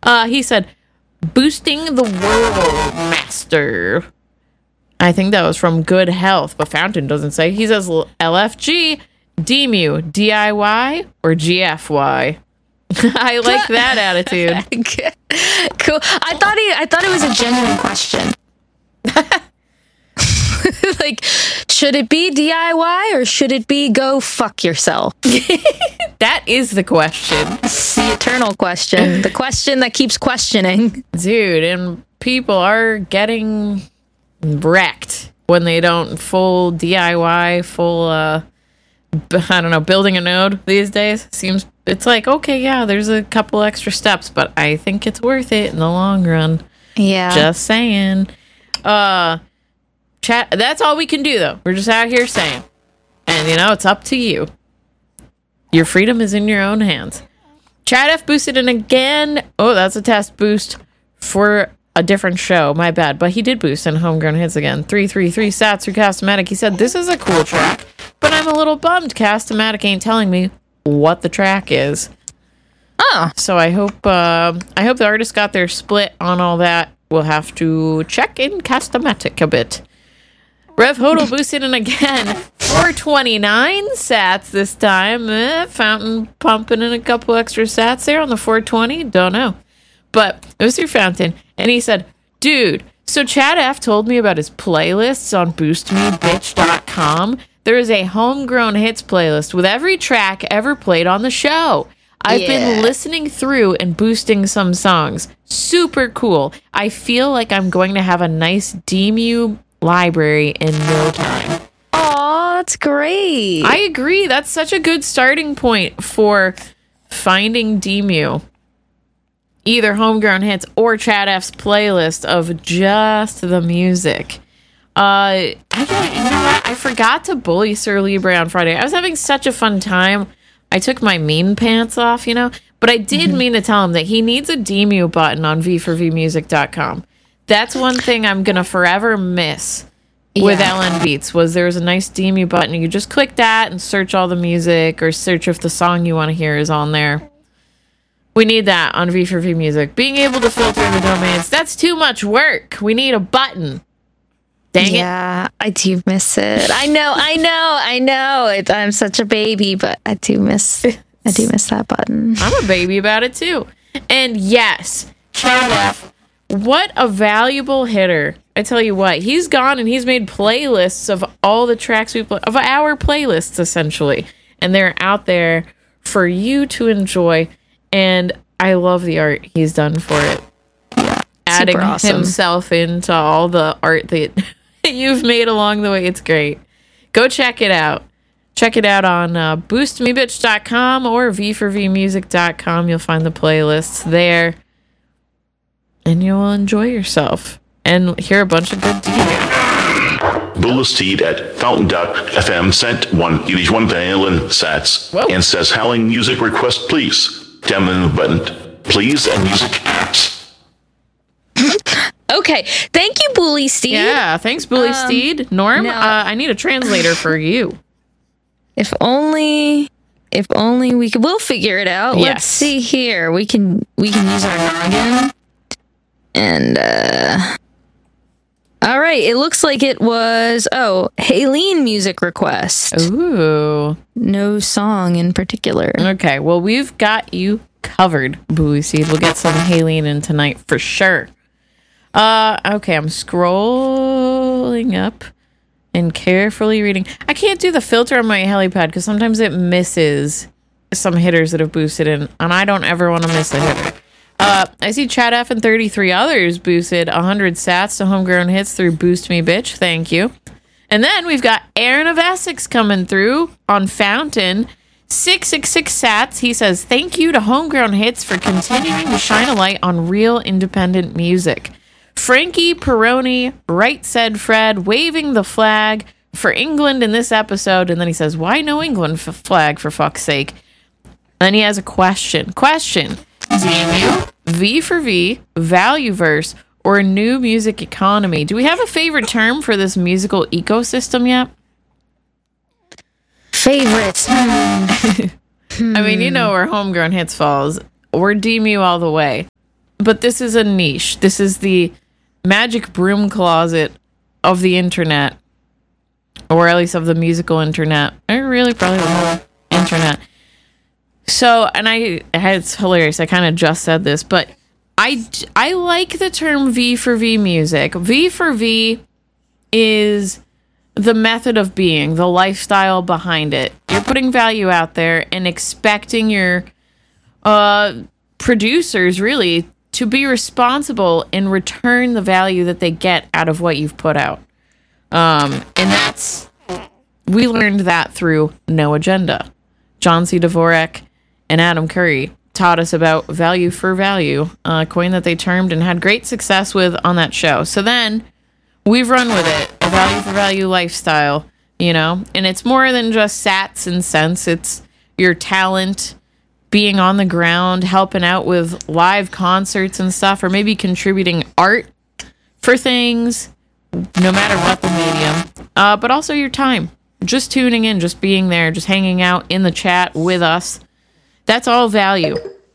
He said, boosting the world, master. I think that was from Good Health, but Fountain doesn't say. He says, LFG, DMU, DIY, or GFY? I like that attitude. Cool. I thought it was a genuine question. Like, should it be DIY or should it be go fuck yourself? That is the question. It's the eternal question. The question that keeps questioning. Dude, and people are getting wrecked when they don't full DIY, full, I don't know, building a node these days. Seems, it's like, okay, yeah, there's a couple extra steps, but I think it's worth it in the long run. Yeah. Just saying. Chat, that's all we can do, though. We're just out here saying. And, it's up to you. Your freedom is in your own hands. Chad F boosted in again. Oh, that's a test boost for a different show. My bad. But he did boost in Homegrown Hits again. 333 sats through Castomatic. He said, this is a cool track, but I'm a little bummed Castomatic ain't telling me what the track is. Oh. So I hope the artist got their split on all that. We'll have to check in Castomatic a bit. Rev Hodel boosted in again. 429 sats this time. Fountain pumping in a couple extra sats there on the 420. Don't know. But it was through Fountain. And he said, dude, so Chad F told me about his playlists on boostmebitch.com. There is a Homegrown Hits playlist with every track ever played on the show. I've been listening through and boosting some songs. Super cool. I feel like I'm going to have a nice DMU library in no time. Aw, that's great. I agree. That's such a good starting point for finding DMU. Either Homegrown Hits or Chad F's playlist of just the music. I forgot to bully Sir Libre on Friday. I was having such a fun time. I took my mean pants off, but I did mean to tell him that he needs a DMU button on v4vmusic.com. That's one thing I'm going to forever miss with LN Beats, was there's a nice DMU button. You just click that and search all the music or search if the song you want to hear is on there. We need that on V4V Music. Being able to filter the domains, that's too much work. We need a button. Dang it. Yeah, I do miss it. I know. I'm such a baby, but I do miss that button. I'm a baby about it too. And yes, Chad F, what a valuable hitter. I tell you what, he's gone and he's made playlists of all the tracks we play, of our playlists essentially. And they're out there for you to enjoy. And I love the art he's done for it. Yeah, adding awesome. himself into all the art that you've made along the way. It's great. Go check it out. Check it out on boostmebitch.com or v4vmusic.com. You'll find the playlists there. And you'll enjoy yourself and hear a bunch of good DMU. Bullesteed at Fountain.fm sent 181 Valen sats. Whoa. And says, howling music request, please. Down the button, please, and music apps. Okay, thank you, Bully Steed. Yeah, thanks, Bully Steed. Norm, I need a translator for you. If only we could, we'll figure it out. Yes. Let's see here. We can use our noggin. And all right, it looks like it was Haleen music request. Ooh. No song in particular. Okay, well, we've got you covered, Bully Seed. We'll get some Haleen in tonight for sure. Okay, I'm scrolling up and carefully reading. I can't do the filter on my helipad because sometimes it misses some hitters that have boosted in, and I don't ever want to miss a hitter. I see Chad F and 33 others boosted 100 sats to Homegrown Hits through Boost Me Bitch. Thank you. And then we've got Aaron of Essex coming through on Fountain. 666 sats. He says, thank you to Homegrown Hits for continuing to shine a light on real independent music. Frankie Peroni, Right Said Fred, waving the flag for England in this episode. And then he says, why no England flag, for fuck's sake? Then he has a question. DMU, V4V, Valueverse, or New Music Economy? Do we have a favorite term for this musical ecosystem yet? Favorites. I mean, you know where Homegrown Hits falls. We're DMU all the way. but this is a niche. This is the magic broom closet of the internet, or at least of the musical internet, or really probably the whole internet. So, and it's hilarious. I kind of just said this, but I like the term V for V music. V for V is the method of being, the lifestyle behind it. You're putting value out there and expecting your producers really to be responsible and return the value that they get out of what you've put out. And we learned that through No Agenda. John C. Dvorak and Adam Curry taught us about value for value, a coin that they termed and had great success with on that show. So then we've run with it, a value for value lifestyle, and it's more than just sats and cents. It's your talent, being on the ground, helping out with live concerts and stuff, or maybe contributing art for things, no matter what the medium, but also your time, just tuning in, just being there, just hanging out in the chat with us. That's all value.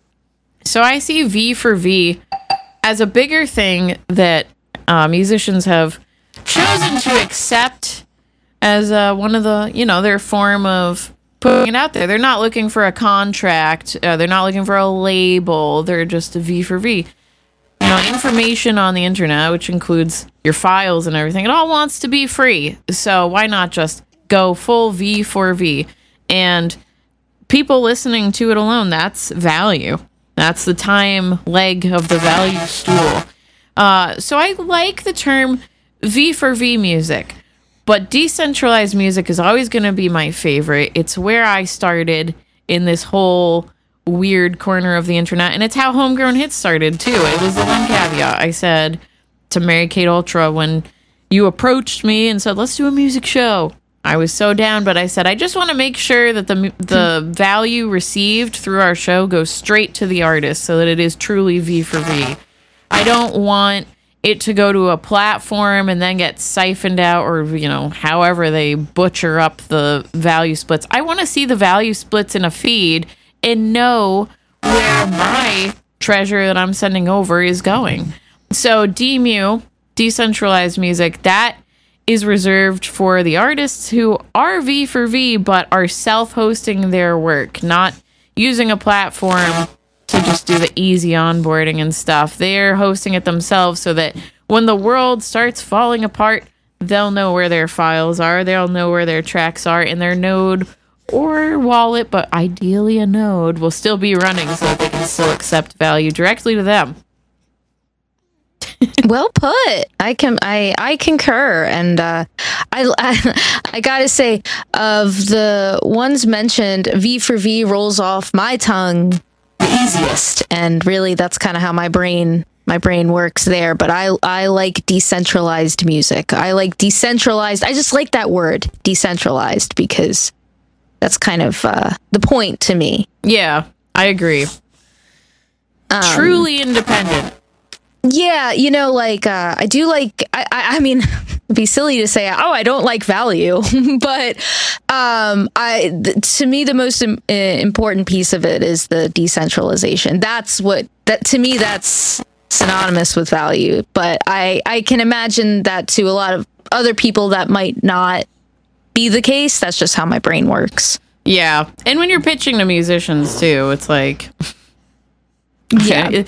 So I see V for V as a bigger thing that musicians have chosen to accept as one of the, their form of putting it out there. They're not looking for a contract. They're not looking for a label. They're just a V for V. Information on the internet, which includes your files and everything, it all wants to be free. So why not just go full V for V? And people listening to it alone, that's value. That's the time leg of the value stool. So I like the term V for V music, but decentralized music is always going to be my favorite. It's where I started in this whole weird corner of the internet, and it's how Homegrown Hits started too. It was the one caveat I said to Mary Kate Ultra when you approached me and said, let's do a music show. I was so down, but I said, I just want to make sure that the value received through our show goes straight to the artist so that it is truly V for V. I don't want it to go to a platform and then get siphoned out, or, however they butcher up the value splits. I want to see the value splits in a feed and know where my treasure that I'm sending over is going. So DMU, decentralized music, that is reserved for the artists who are V for V but are self-hosting their work, not using a platform to just do the easy onboarding and stuff. They're hosting it themselves so that when the world starts falling apart, they'll know where their files are, they'll know where their tracks are, and their node or wallet, but ideally a node, will still be running so that they can still accept value directly to them. Well put. I concur, and I gotta say, of the ones mentioned, V for V rolls off my tongue the easiest, and really that's kind of how my brain works there. But I like decentralized music. I like decentralized. I just like that word, decentralized, because that's kind of the point to me. Yeah, I agree. Truly independent. Yeah, I do like, I mean, it'd be silly to say, I don't like value, but to me, the most important piece of it is the decentralization. To me, that's synonymous with value, but I can imagine that to a lot of other people that might not be the case. That's just how my brain works. Yeah, and when you're pitching to musicians too, it's like, yeah.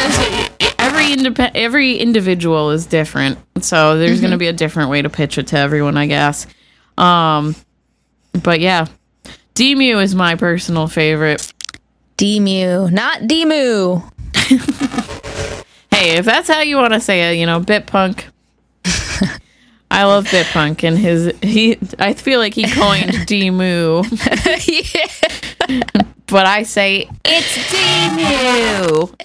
Every individual is different, so there's going to be a different way to pitch it to everyone, I guess. But yeah, DMU is my personal favorite. DMU, not Demu. Hey, if that's how you want to say it, Bitpunk. I love Bitpunk, and I feel like he coined Demu. Yeah. But I say it's Demu.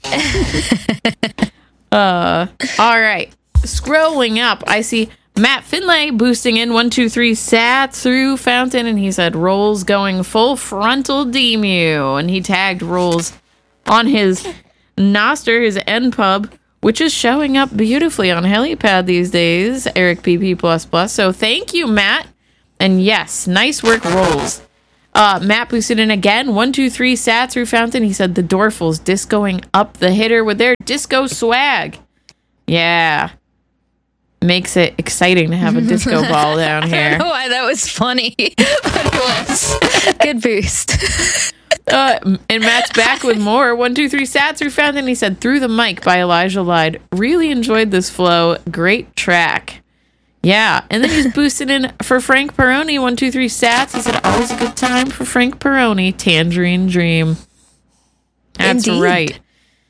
All right. Scrolling up, I see Matt Finlay boosting in 123 sat through Fountain, and he said Rolls going full frontal Demu, and he tagged Rolls on his Noster, his NPub, which is showing up beautifully on Helipad these days. Eric PP++. So thank you, Matt, and yes, nice work, Rolls. Matt boosted in again. 123 sats through Fountain. He said the Dorfles discoing up the hitter with their disco swag. Yeah. Makes it exciting to have a disco ball down here. I don't know why that was funny, but it was. Good boost. And Matt's back with more. 123 sats through Fountain. He said Through the Mic by Elijah Lyde. Really enjoyed this flow. Great track. Yeah. And then he's boosted in for Frank Peroni. 123 sats. He said always a good time for Frank Peroni. Tangerine Dream. That's Indeed. right.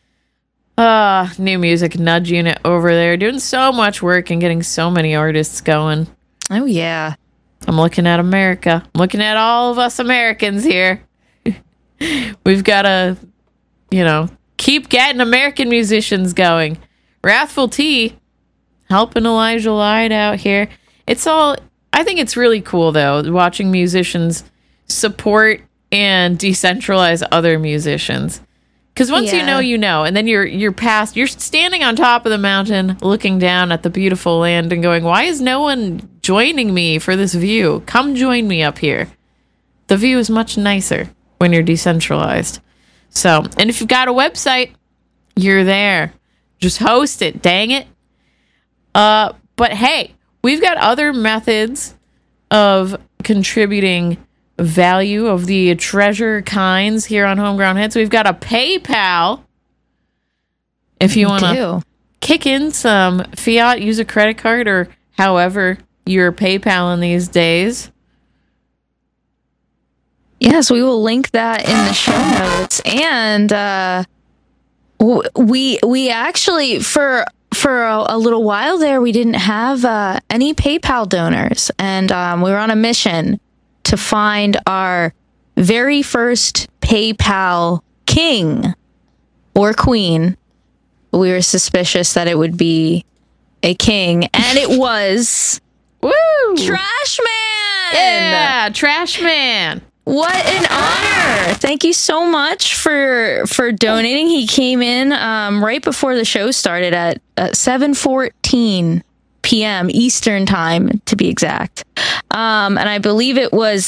New music nudge unit over there doing so much work and getting so many artists going. Oh, yeah. I'm looking at America. I'm looking at all of us Americans here. We've got to, keep getting American musicians going. Wrathful T helping Elijah Lyde out here. I think it's really cool, though, watching musicians support and decentralize other musicians. Because once you know, and then you're standing on top of the mountain, looking down at the beautiful land and going, why is no one joining me for this view? Come join me up here. The view is much nicer when you're decentralized. So, and if you've got a website, you're there. Just host it, dang it. But hey, we've got other methods of contributing value of the treasure kinds here on Homegrown Hits. We've got a PayPal. If you want to kick in some fiat, use a credit card, or however you're PayPaling these days. Yes, we will link that in the show notes. And we actually, for a little while there, we didn't have any PayPal donors. And we were on a mission to find our very first PayPal king or queen. We were suspicious that it would be a king, and it was Trash Man. Yeah, Trash Man. What an honor! Thank you so much for donating. He came in right before the show started at 7:14 p.m. Eastern time, to be exact. And I believe it was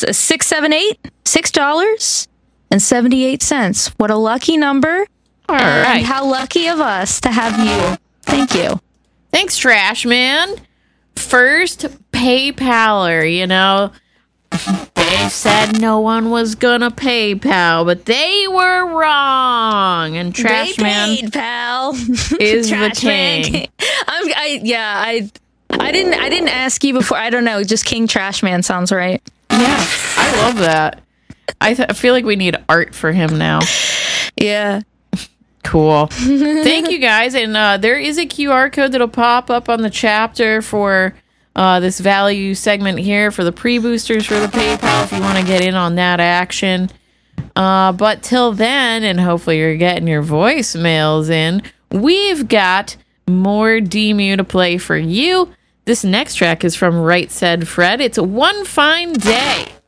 $6.78. What a lucky number. All right. How lucky of us to have you. Thank you. Thanks, Trash Man. First PayPaler, They said no one was gonna PayPal, but they were wrong. And Trash Man pal. is the king. I didn't ask you before. I don't know. Just King Trash Man sounds right. Yeah, I love that. I feel like we need art for him now. Yeah. Cool. Thank you, guys. And there is a QR code that'll pop up on the chapter for this value segment here for the pre-boosters for the PayPal if you want to get in on that action. But till then, and hopefully you're getting your voicemails in, we've got more DMU to play for you. This next track is from Right Said Fred. It's One Fine Day.